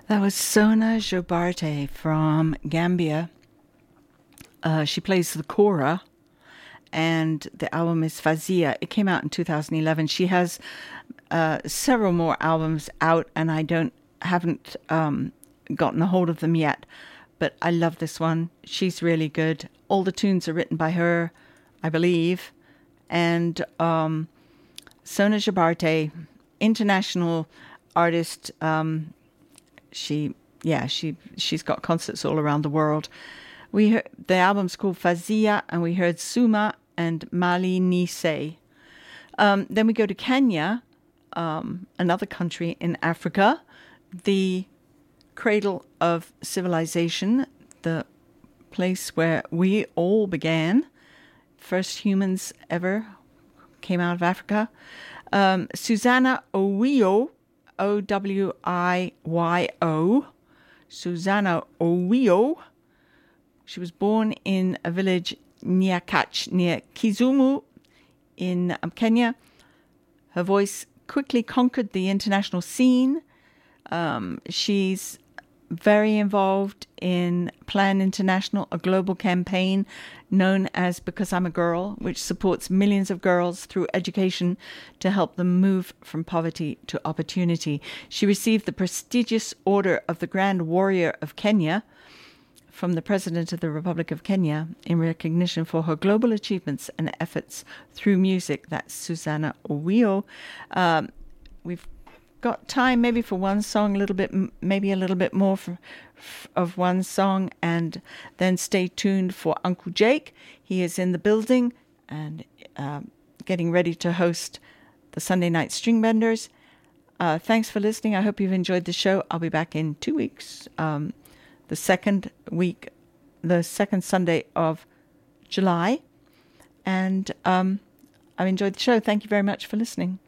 That was Sona Jobarte from Gambia. She plays the kora, and the album is Fazia. It came out in 2011. She has several more albums out, and I haven't gotten a hold of them yet. But I love this one. She's really good. All the tunes are written by her, I believe. And Sona Jobarte, international artist. She's got concerts all around the world. We heard the album's called Fazia, and we heard Suma and Mali Nise. Then we go to Kenya, another country in Africa, the cradle of civilization, the place where we all began. First humans ever came out of Africa. Susanna Owiyo, Owiyo. Susanna Owiyo. She was born in a village Nyakach near Kisumu in Kenya. Her voice quickly conquered the international scene. She's very involved in Plan International, a global campaign known as Because I'm a Girl, which supports millions of girls through education to help them move from poverty to opportunity. She received the prestigious Order of the Grand Warrior of Kenya from the President of the Republic of Kenya in recognition for her global achievements and efforts through music. That's Susanna Owiyo. We've got time maybe for one song, maybe a little bit more of one song, and then stay tuned for Uncle Jake. He is in the building and getting ready to host the Sunday Night String Benders. Thanks for listening. I hope you've enjoyed the show. I'll be back in 2 weeks. The second Sunday of July. And I've enjoyed the show. Thank you very much for listening.